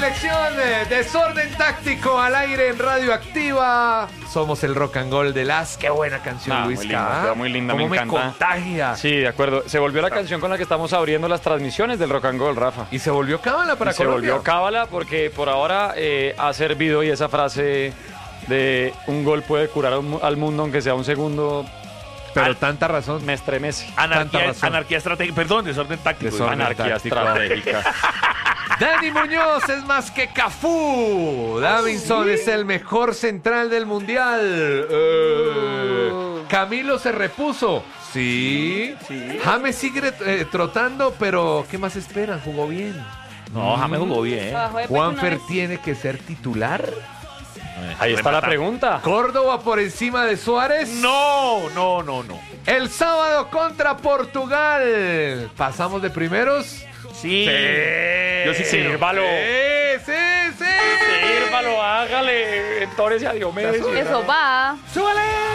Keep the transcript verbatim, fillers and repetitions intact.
selección, eh, Desorden Táctico al aire en Radioactiva. Somos el rock and roll de las. Qué buena canción, Ah, Luis. muy linda, quedó muy linda, Cómo me encanta. contagia. Sí, de acuerdo. Se volvió la canción con la que estamos abriendo las transmisiones del Rock and Roll, Rafa. Y se volvió cábala para Y se Colombia. volvió cábala porque por ahora eh, ha servido y esa frase de un gol puede curar a un- al mundo aunque sea un segundo Pero Al- tanta razón. me estremece. Tanta Anarquía, razón. anarquía estratégica, perdón, desorden táctico. Desorden Anarquía táctico. estratégica. Dani Muñoz es más que Cafú. Davinson es el mejor central del mundial. Eh, Camilo se repuso. Sí. James sigue eh, trotando, pero ¿qué más esperan? Jugó bien. No, James jugó bien. Abajo de pecho Juanfer una vez. tiene que ser titular. Ahí está la pregunta. Córdoba por encima de Suárez. No, no, no, no. El sábado contra Portugal. ¿Pasamos de primeros? Sí. Yo sí quiero. Sírvalo. Sí, sí, sí. Sírvalo, hágale. Entórese a Diomedes. Eso va. ¡Súbale!